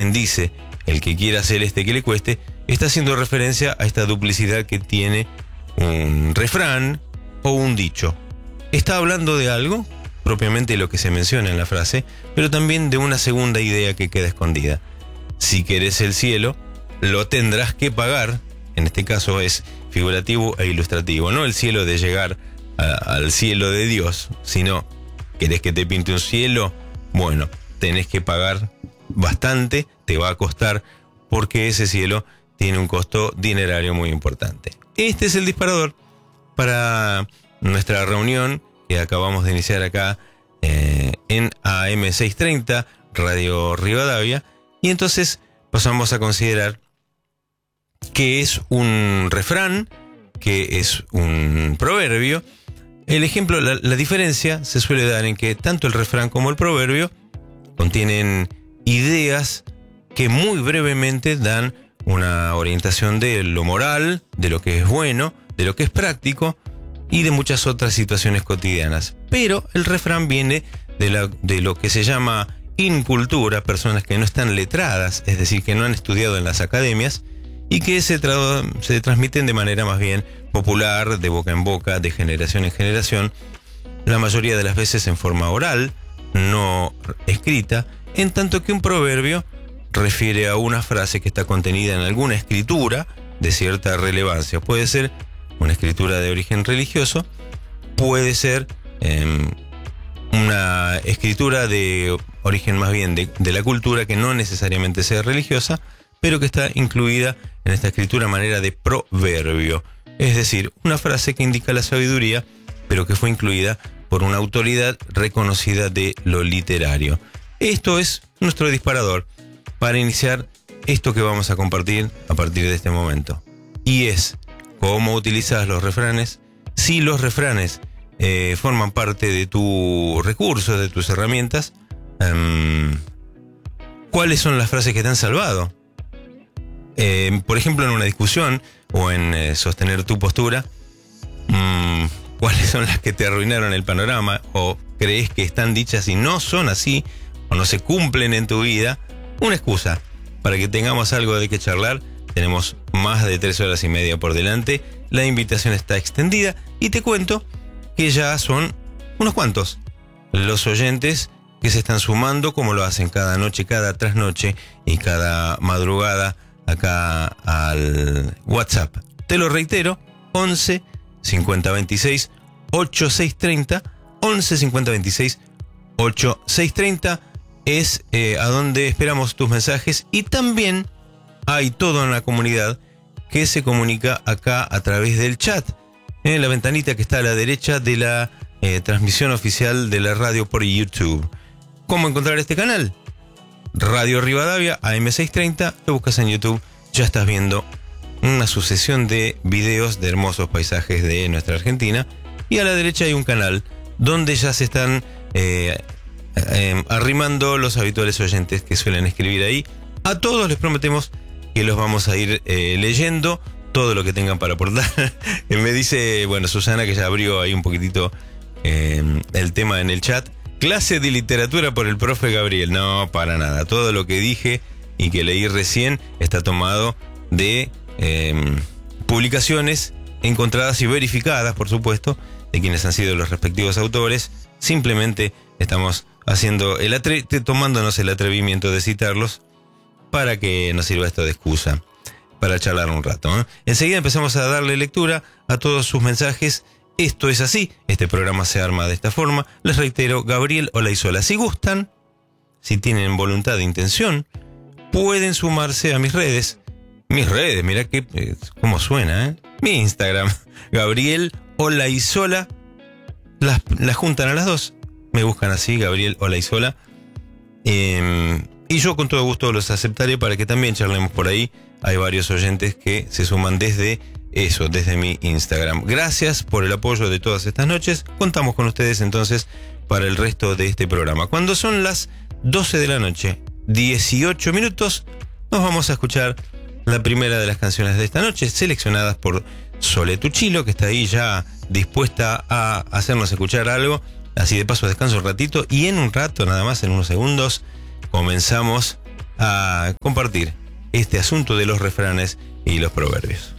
quien dice, el que quiera celeste que le cueste, está haciendo referencia a esta duplicidad que tiene un refrán o un dicho. Está hablando de algo, propiamente lo que se menciona en la frase, pero también de una segunda idea que queda escondida. Si querés el cielo, lo tendrás que pagar. En este caso es figurativo e ilustrativo, no el cielo de llegar al cielo de Dios, sino, ¿querés que te pinte un cielo? Bueno, tenés que pagar bastante, te va a costar, porque ese cielo tiene un costo dinerario muy importante. Este es el disparador para nuestra reunión que acabamos de iniciar acá en AM630, Radio Rivadavia, y entonces pasamos a considerar qué es un refrán, qué es un proverbio. El ejemplo, la diferencia se suele dar en que tanto el refrán como el proverbio contienen ideas que muy brevemente dan una orientación de lo moral, de lo que es bueno, de lo que es práctico y de muchas otras situaciones cotidianas. Pero el refrán viene de lo que se llama incultura, personas que no están letradas, es decir, que no han estudiado en las academias y que se transmiten de manera más bien popular, de boca en boca, de generación en generación, la mayoría de las veces en forma oral, no escrita, en tanto que un proverbio refiere a una frase que está contenida en alguna escritura de cierta relevancia. Puede ser una escritura de origen religioso, puede ser una escritura de origen más bien de la cultura, que no necesariamente sea religiosa, pero que está incluida en esta escritura a manera de proverbio. Es decir, una frase que indica la sabiduría, pero que fue incluida por una autoridad reconocida de lo literario. Esto es nuestro disparador para iniciar esto que vamos a compartir a partir de este momento. Y es cómo utilizas los refranes. Si los refranes forman parte de tu recurso, de tus herramientas, ¿cuáles son las frases que te han salvado? Por ejemplo, en una discusión o en sostener tu postura, ¿cuáles son las que te arruinaron el panorama? ¿O crees que están dichas y no son así o no se cumplen en tu vida? Una excusa para que tengamos algo de qué charlar. Tenemos más de 3 horas y media por delante. La invitación está extendida y te cuento que ya son unos cuantos los oyentes que se están sumando, como lo hacen cada noche, cada trasnoche y cada madrugada acá al WhatsApp. Te lo reitero, 11 50 26 8630, 11 50 26 8630 es a donde esperamos tus mensajes, y también hay todo en la comunidad que se comunica acá a través del chat, en la ventanita que está a la derecha de la transmisión oficial de la radio por YouTube. ¿Cómo encontrar este canal? Radio Rivadavia, AM630, lo buscas en YouTube, ya estás viendo una sucesión de videos de hermosos paisajes de nuestra Argentina, y a la derecha hay un canal donde ya se están arrimando los habituales oyentes que suelen escribir ahí. A todos les prometemos que los vamos a ir leyendo todo lo que tengan para aportar. Me dice, bueno, Susana, que ya abrió ahí un poquitito el tema en el chat. Clase de literatura por el profe Gabriel. No, para nada. Todo lo que dije y que leí recién está tomado de publicaciones encontradas y verificadas, por supuesto, de quienes han sido los respectivos autores. Simplemente estamos haciendo tomándonos el atrevimiento de citarlos para que nos sirva esto de excusa para charlar un rato, ¿eh? Enseguida empezamos a darle lectura a todos sus mensajes. Esto es así, este programa se arma de esta forma. Les reitero, Gabriel Olaizola. Si gustan, si tienen voluntad e intención, pueden sumarse a mis redes. Mis redes, mirá cómo suena, ¿eh? Mi Instagram, Gabriel Olaizola. Las juntan a las dos. Me buscan así, Gabriel Olaizola. Y yo con todo gusto los aceptaré para que también charlemos por ahí. Hay varios oyentes que se suman desde mi Instagram. Gracias por el apoyo de todas estas noches. Contamos con ustedes entonces para el resto de este programa. Cuando son las 12 de la noche, 18 minutos, nos vamos a escuchar la primera de las canciones de esta noche, seleccionadas por Sole Tuchilo, que está ahí ya dispuesta a hacernos escuchar algo. Así de paso descanso un ratito, y en un rato, nada más, en unos segundos, comenzamos a compartir este asunto de los refranes y los proverbios.